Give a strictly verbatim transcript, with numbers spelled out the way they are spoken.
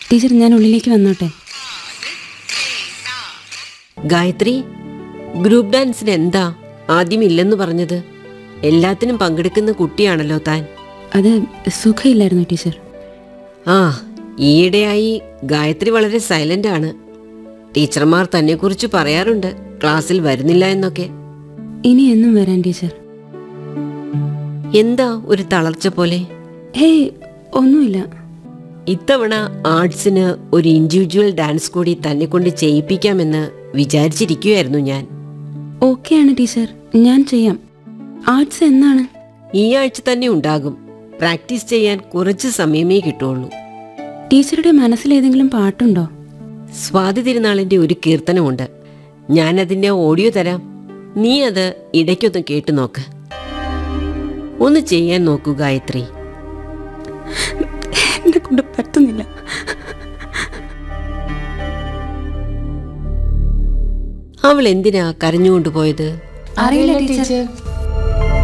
Teacher, ഞാൻ ഉള്ളിലേക്ക് വന്നോട്ടെ? ഗായത്രി, ഗ്രൂപ്പ് ഡാൻസിന് എന്താ ആദ്യം ഇല്ലെന്ന് പറഞ്ഞത്? എല്ലാത്തിനും പങ്കെടുക്കുന്ന കുട്ടിയാണല്ലോ താൻ. അത് സുഖമില്ലായിരുന്നു ടീച്ചർ. ആ, ഈയിടെയായി ഗായത്രി വളരെ സൈലന്റ് ആണ്. ടീച്ചർമാർ തന്നെ കുറിച്ച് പറയാറുണ്ട് ക്ലാസ്സിൽ വരുന്നില്ല എന്നൊക്കെ. ഇനി എന്നും വരാൻ ടീച്ചർ. എന്താ ഒരു തളർച്ച പോലെ? ഹേയ്, ഒന്നുമില്ല. ഇത്തവണ ആർട്സിന് ഒരു ഇൻഡിവിജ്വൽ ഡാൻസ് കൂടി തന്നെ കൊണ്ട് ചെയ്യിപ്പിക്കാമെന്ന് വിചാരിച്ചിരിക്കുകയായിരുന്നു ഞാൻ. ഓക്കെയാണ് ടീച്ചർ, ഞാൻ ചെയ്യാം. ആർട്സ് എന്നാണ്? ഈ ആഴ്ച തന്നെ ഉണ്ടാകും. പ്രാക്ടീസ് ചെയ്യാൻ കുറച്ച് സമയമേ കിട്ടുള്ളൂ. ടീച്ചറുടെ മനസ്സിൽ ഏതെങ്കിലും പാട്ടുണ്ടോ? സ്വാതി തിരുനാളിന്റെ ഒരു കീർത്തനമുണ്ട്. ഞാനതിന്റെ ഓഡിയോ തരാം. നീ അത് ഇടയ്ക്കൊന്ന് കേട്ടു നോക്ക്. ഒന്ന് ചെയ്യാൻ നോക്കൂ ഗായത്രി. എന്നെ കൊണ്ട് പറ്റുന്നില്ല. അവൾ എന്തിനാ കരഞ്ഞുകൊണ്ടുപോയത്? അറിയില്ല ടീച്ചർ.